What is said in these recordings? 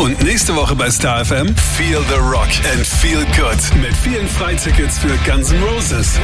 Und nächste Woche bei Star FM Feel the Rock and Feel Good mit vielen Freitickets für Guns N' Roses.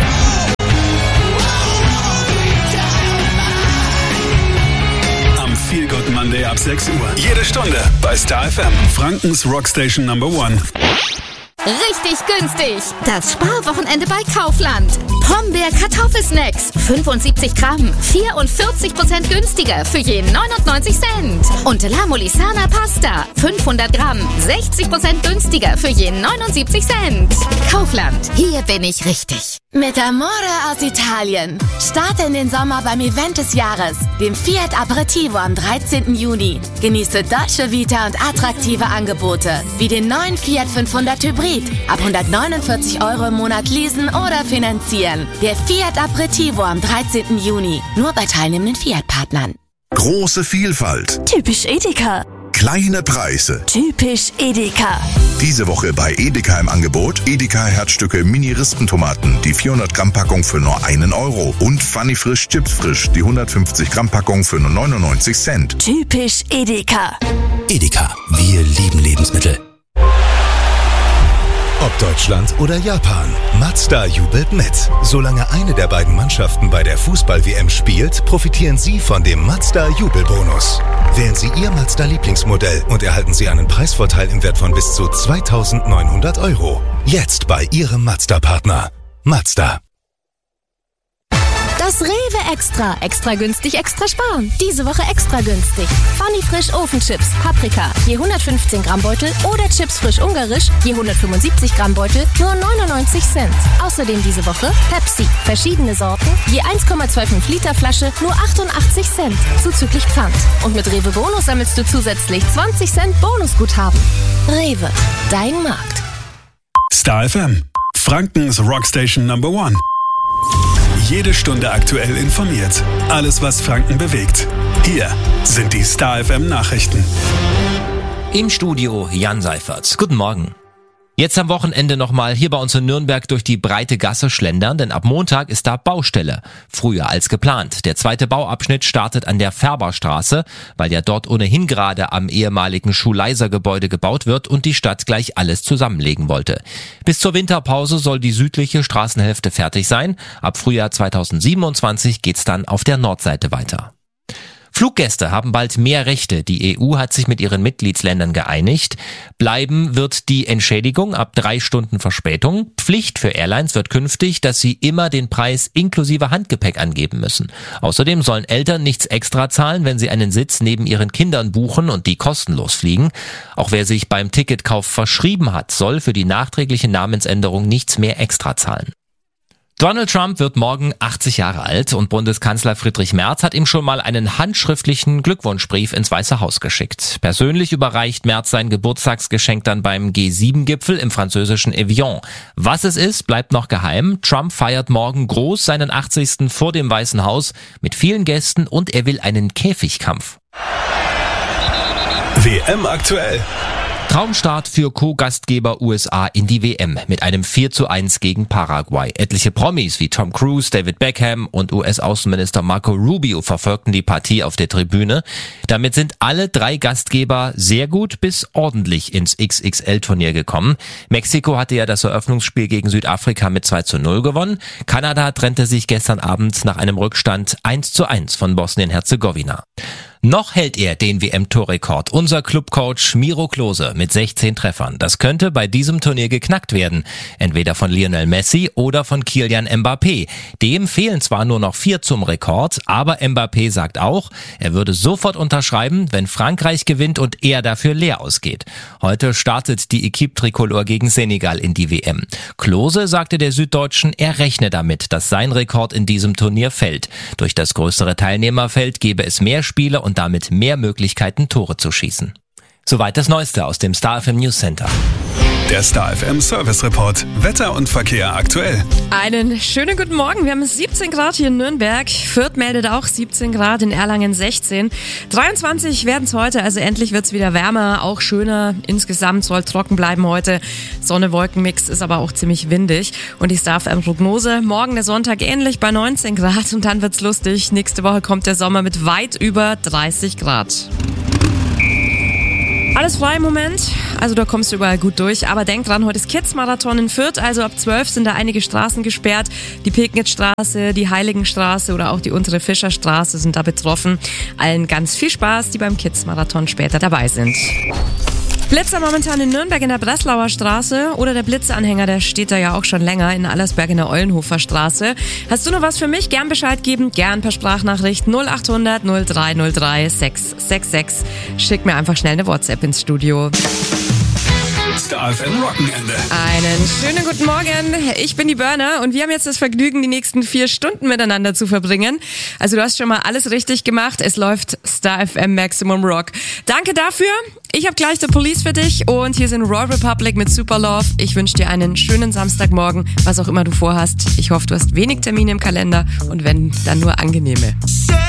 Am Feel Good Monday ab 6 Uhr. Jede Stunde bei Star FM, Frankens Rockstation Number 1. Richtig günstig. Das Sparwochenende bei Kaufland. Pombeer Kartoffelsnacks. 75 Gramm. 44% günstiger für je 99 Cent. Und La Molisana Pasta. 500 Gramm. 60% günstiger für je 79 Cent. Kaufland. Hier bin ich richtig. Mit Amore aus Italien. Starte in den Sommer beim Event des Jahres, dem Fiat Aperitivo am 13. Juni. Genieße Dolce Vita und attraktive Angebote, wie den neuen Fiat 500 Hybrid. Ab 149 € im Monat leasen oder finanzieren. Der Fiat Aperitivo am 13. Juni. Nur bei teilnehmenden Fiat-Partnern. Große Vielfalt. Typisch Edeka. Kleine Preise. Typisch Edeka. Diese Woche bei Edeka im Angebot Edeka Herzstücke Mini-Rispentomaten, die 400 Gramm Packung für nur 1 Euro. Und Funny Frisch Chips Frisch, die 150 Gramm Packung für nur 99 Cent. Typisch Edeka. Edeka, wir lieben Lebensmittel. Ob Deutschland oder Japan, Mazda jubelt mit. Solange eine der beiden Mannschaften bei der Fußball-WM spielt, profitieren Sie von dem Mazda-Jubelbonus. Wählen Sie Ihr Mazda-Lieblingsmodell und erhalten Sie einen Preisvorteil im Wert von bis zu 2.900 €. Jetzt bei Ihrem Mazda-Partner. Mazda. Das Rewe Extra. Extra günstig, extra sparen. Diese Woche extra günstig. Funny Frisch Ofenchips, Paprika, je 115 Gramm Beutel oder Chips frisch ungarisch, je 175 Gramm Beutel, nur 99 Cent. Außerdem diese Woche Pepsi, verschiedene Sorten, je 1,25 Liter Flasche, nur 88 Cent, zuzüglich Pfand. Und mit Rewe Bonus sammelst du zusätzlich 20 Cent Bonusguthaben. Rewe, dein Markt. Star FM, Frankens Rockstation Number 1. Jede Stunde aktuell informiert. Alles, was Franken bewegt. Hier sind die Star FM Nachrichten. Im Studio Jan Seifertz. Guten Morgen. Jetzt am Wochenende nochmal hier bei uns in Nürnberg durch die breite Gasse schlendern, denn ab Montag ist da Baustelle. Früher als geplant. Der zweite Bauabschnitt startet an der Färberstraße, weil ja dort ohnehin gerade am ehemaligen Schuleiser-Gebäude gebaut wird und die Stadt gleich alles zusammenlegen wollte. Bis zur Winterpause soll die südliche Straßenhälfte fertig sein. Ab Frühjahr 2027 geht's dann auf der Nordseite weiter. Fluggäste haben bald mehr Rechte. Die EU hat sich mit ihren Mitgliedsländern geeinigt. Bleiben wird die Entschädigung ab 3 Stunden Verspätung. Pflicht für Airlines wird künftig, dass sie immer den Preis inklusive Handgepäck angeben müssen. Außerdem sollen Eltern nichts extra zahlen, wenn sie einen Sitz neben ihren Kindern buchen und die kostenlos fliegen. Auch wer sich beim Ticketkauf verschrieben hat, soll für die nachträgliche Namensänderung nichts mehr extra zahlen. Donald Trump wird morgen 80 Jahre alt und Bundeskanzler Friedrich Merz hat ihm schon mal einen handschriftlichen Glückwunschbrief ins Weiße Haus geschickt. Persönlich überreicht Merz sein Geburtstagsgeschenk dann beim G7-Gipfel im französischen Evian. Was es ist, bleibt noch geheim. Trump feiert morgen groß seinen 80. vor dem Weißen Haus mit vielen Gästen und er will einen Käfigkampf. WM aktuell. Traumstart für Co-Gastgeber USA in die WM mit einem 4:1 gegen Paraguay. Etliche Promis wie Tom Cruise, David Beckham und US-Außenminister Marco Rubio verfolgten die Partie auf der Tribüne. Damit sind alle 3 Gastgeber sehr gut bis ordentlich ins XXL-Turnier gekommen. Mexiko hatte ja das Eröffnungsspiel gegen Südafrika mit 2:0 gewonnen. Kanada trennte sich gestern Abend nach einem Rückstand 1:1 von Bosnien-Herzegowina. Noch hält er den WM-Torrekord. Unser Clubcoach Miro Klose mit 16 Treffern. Das könnte bei diesem Turnier geknackt werden. Entweder von Lionel Messi oder von Kylian Mbappé. Dem fehlen zwar nur noch 4 zum Rekord, aber Mbappé sagt auch, er würde sofort unterschreiben, wenn Frankreich gewinnt und er dafür leer ausgeht. Heute startet die Equipe Tricolore gegen Senegal in die WM. Klose sagte der Süddeutschen, er rechne damit, dass sein Rekord in diesem Turnier fällt. Durch das größere Teilnehmerfeld gebe es mehr Spiele und damit mehr Möglichkeiten, Tore zu schießen. Soweit das Neueste aus dem Star FM News Center. Der Star FM Service Report. Wetter und Verkehr aktuell. Einen schönen guten Morgen. Wir haben 17 Grad hier in Nürnberg. Fürth meldet auch 17 Grad, in Erlangen 16. 23 werden es heute, also endlich wird es wieder wärmer, auch schöner. Insgesamt soll trocken bleiben heute. Sonne-Wolken-Mix ist aber auch ziemlich windig. Und die Star FM Prognose, morgen der Sonntag ähnlich bei 19 Grad und dann wird's lustig. Nächste Woche kommt der Sommer mit weit über 30 Grad. Alles frei im Moment, also da kommst du überall gut durch. Aber denk dran, heute ist Kids-Marathon in Fürth, also ab 12 sind da einige Straßen gesperrt. Die Pegnitzstraße, die Heiligenstraße oder auch die untere Fischerstraße sind da betroffen. Allen ganz viel Spaß, die beim Kids-Marathon später dabei sind. Blitzer momentan in Nürnberg in der Breslauer Straße oder der Blitzeranhänger, der steht da ja auch schon länger in Allersberg in der Eulenhofer Straße. Hast du noch was für mich? Gern Bescheid geben, gern per Sprachnachricht 0800 0303 666. Schick mir einfach schnell eine WhatsApp ins Studio. Star FM Wochenende. Einen schönen guten Morgen. Ich bin die Burner und wir haben jetzt das Vergnügen, die nächsten 4 Stunden miteinander zu verbringen. Also du hast schon mal alles richtig gemacht. Es läuft Star FM Maximum Rock. Danke dafür. Ich habe gleich The Police für dich und hier sind Royal Republic mit Super Love. Ich wünsche dir einen schönen Samstagmorgen, was auch immer du vorhast. Ich hoffe, du hast wenig Termine im Kalender und wenn, dann nur angenehme.